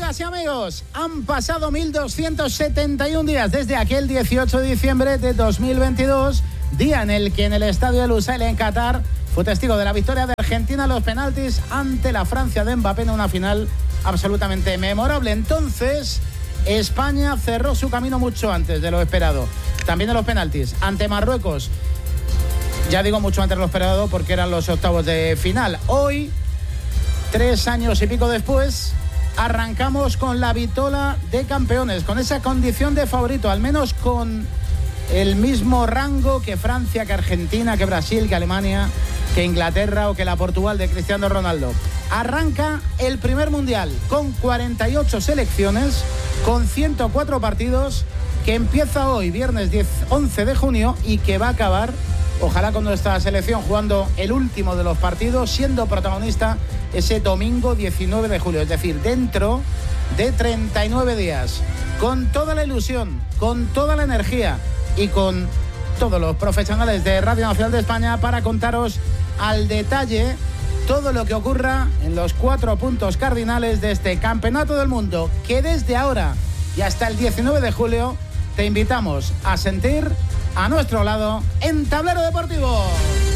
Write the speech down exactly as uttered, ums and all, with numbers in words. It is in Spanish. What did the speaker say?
Amigas y amigos, han pasado mil doscientos setenta y un días desde aquel dieciocho de diciembre de dos mil veintidós, día en el que en el estadio de Lusail en Qatar fue testigo de la victoria de Argentina a los penaltis ante la Francia de Mbappé en una final absolutamente memorable. Entonces, España cerró su camino mucho antes de lo esperado. También en los penaltis ante Marruecos. Ya digo mucho antes de lo esperado porque eran los octavos de final. Hoy, tres años y pico después, arrancamos con la vitola de campeones, con esa condición de favorito, al menos con el mismo rango que Francia, que Argentina, que Brasil, que Alemania, que Inglaterra o que la Portugal de Cristiano Ronaldo. Arranca el primer mundial con cuarenta y ocho selecciones, con ciento cuatro partidos, que empieza hoy, viernes once de junio, y que va a acabar, ojalá, con nuestra selección jugando el último de los partidos, siendo protagonista ese domingo diecinueve de julio, es decir, dentro de treinta y nueve días, con toda la ilusión, con toda la energía y con todos los profesionales de Radio Nacional de España para contaros al detalle todo lo que ocurra en los cuatro puntos cardinales de este Campeonato del Mundo, que desde ahora y hasta el diecinueve de julio te invitamos a sentir a nuestro lado en Tablero Deportivo.